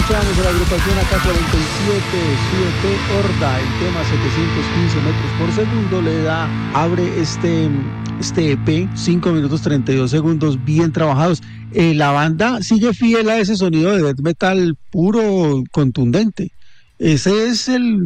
15 años de la agrupación AK-47, Súbete Horda, el tema 715 metros por segundo abre este EP, 5 minutos 32 segundos, bien trabajados. La banda sigue fiel a ese sonido de death metal puro, contundente. Ese es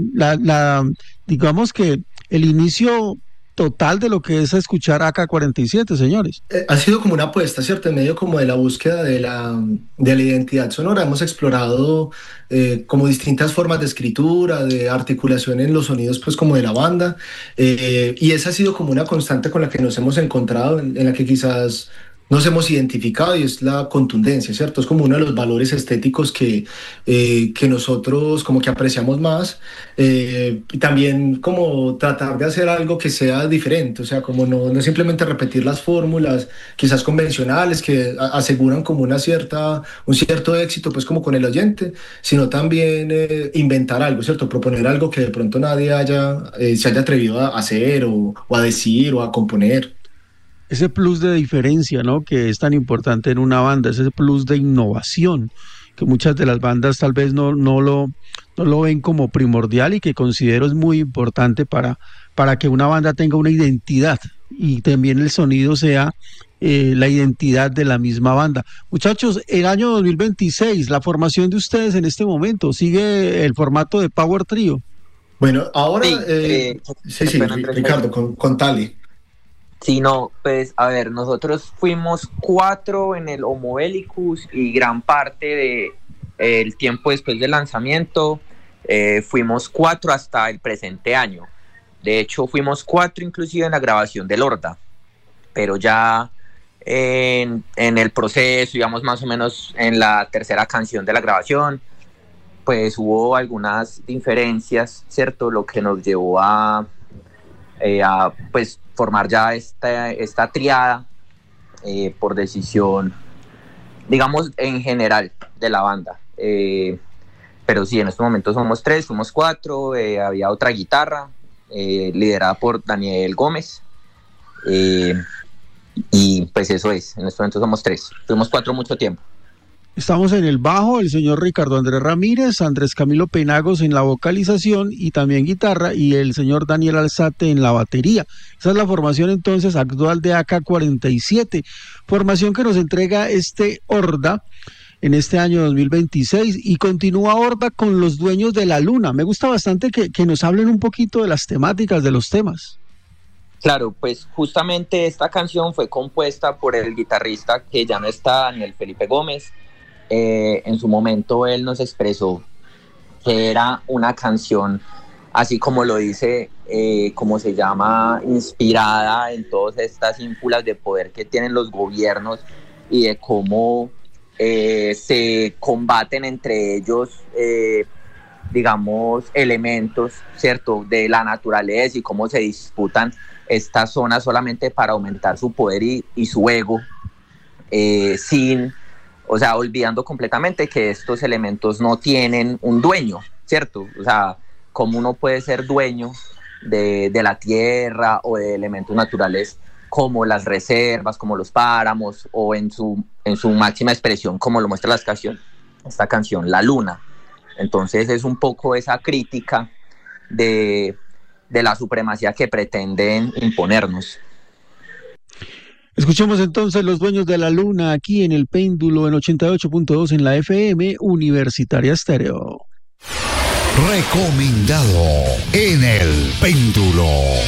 digamos que el inicio total de lo que es escuchar AK-47, señores. Ha sido como una apuesta, ¿cierto? En medio como de la búsqueda de la identidad sonora. Hemos explorado como distintas formas de escritura, de articulación en los sonidos, pues como de la banda. Y esa ha sido como una constante con la que nos hemos encontrado, en la que quizás nos hemos identificado, y es la contundencia, ¿cierto? Es como uno de los valores estéticos que nosotros como que apreciamos más, y también como tratar de hacer algo que sea diferente, o sea, como no simplemente repetir las fórmulas quizás convencionales que aseguran como un cierto éxito pues como con el oyente, sino también inventar algo, ¿cierto? Proponer algo que de pronto nadie se haya atrevido a hacer o a decir o a componer. Ese plus de diferencia, ¿no?, que es tan importante en una banda, ese plus de innovación, que muchas de las bandas tal vez no lo ven como primordial y que considero es muy importante para que una banda tenga una identidad y también el sonido sea la identidad de la misma banda. Muchachos, el año 2026, la formación de ustedes en este momento, ¿sigue el formato de Power Trio? Bueno, ahora, sí, Bueno, Andrés, Ricardo, contale. sí, no, pues a ver, nosotros fuimos 4 en el Homo Bellicus y gran parte de el tiempo después del lanzamiento fuimos 4 hasta el presente año. De hecho, fuimos 4 inclusive en la grabación del Horda, pero ya en el proceso, digamos más o menos en la tercera canción de la grabación, pues hubo algunas diferencias, ¿cierto? Lo que nos llevó a pues formar ya esta triada por decisión, digamos, en general de la banda. Pero sí, en estos momentos somos 3, fuimos 4, había otra guitarra liderada por Daniel Gómez, y pues eso es, en estos momentos somos 3, fuimos 4 mucho tiempo. Estamos en el bajo, el señor Ricardo Andrés Ramírez, Andrés Camilo Penagos en la vocalización y también guitarra, y el señor Daniel Alzate en la batería. Esa es la formación entonces actual de AK-47, formación que nos entrega este Horda en este año 2026, y continúa Horda con Los Dueños de la Luna. Me gusta bastante que nos hablen un poquito de las temáticas de los temas. Claro, pues justamente esta canción fue compuesta por el guitarrista que ya no está, Daniel Felipe Gómez. En su momento él nos expresó que era una canción, así como lo dice, como se llama, inspirada en todas estas ínfulas de poder que tienen los gobiernos y de cómo se combaten entre ellos, digamos, elementos, ¿cierto?, de la naturaleza, y cómo se disputan estas zonas solamente para aumentar su poder y su ego, o sea, olvidando completamente que estos elementos no tienen un dueño, ¿cierto? O sea, ¿cómo uno puede ser dueño de la tierra o de elementos naturales como las reservas, como los páramos, o en su máxima expresión, como lo muestra esta canción, La Luna? Entonces es un poco esa crítica de la supremacía que pretenden imponernos. Escuchemos entonces Los Dueños de la Luna aquí en El Péndulo en 88.2 en la FM Universitaria Estéreo. Recomendado en El Péndulo.